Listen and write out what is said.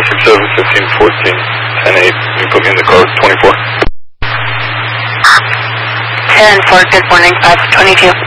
467, 1514, 10-8. You put me in the car with 24. 10-4, good morning, 522.